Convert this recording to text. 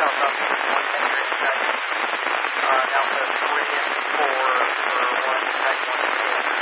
south altitude 110 seconds. Alpha 3 and 4 for 1 type 1.